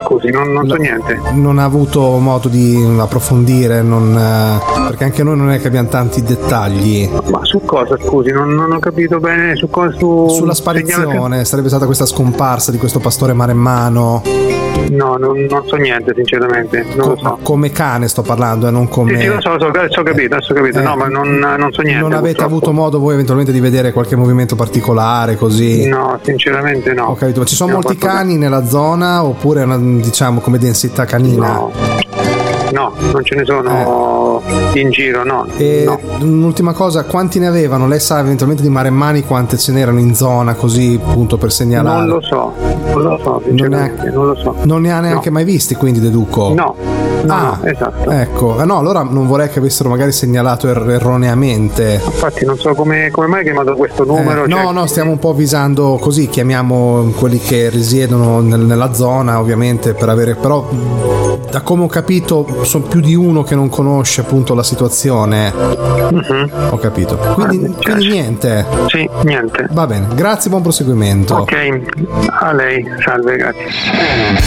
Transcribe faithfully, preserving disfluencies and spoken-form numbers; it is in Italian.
scusi, non, non so La, niente. Non ha avuto modo di approfondire, non, eh, perché anche noi non è che abbiamo tanti dettagli. Ma su cosa, scusi? Non, non ho capito bene. Su cosa? Su... Sulla sparizione, sarebbe stata questa scomparsa di questo pastore maremmano. No, non, non so niente, sinceramente. Non Co- lo so. Come cane sto parlando, e eh, non come. Sì, sì, lo so, lo so, adesso ho capito, adesso ho capito. Eh, no, ma non, non so niente. Non avete purtroppo. avuto modo voi eventualmente di vedere qualche movimento particolare così? No, sinceramente no. Ho capito, ma ci sono No, molti qualcosa... cani nella zona oppure è una, diciamo, come densità canina? No. No, non ce ne sono eh. in giro, no. E no. Un'ultima cosa, quanti ne avevano? Lei sa eventualmente di maremmani quante ce n'erano in zona, così appunto per segnalare? Non lo so, non lo so, sinceramente, non, non lo so. Non ne ha neanche no. mai visti, quindi deduco? No, no, ah, no, esatto. Ecco, no, allora non vorrei che avessero magari segnalato er- erroneamente. Infatti non so come, come mai hai chiamato questo numero. Eh, cioè... No, no, stiamo un po' avvisando così, chiamiamo quelli che risiedono nel, nella zona, ovviamente, per avere, però da come ho capito sono più di uno che non conosce appunto la situazione. Mm-hmm. Ho capito. Quindi, ah, quindi niente. Sì, niente. Va bene, grazie, buon proseguimento. Ok, a lei, salve, grazie.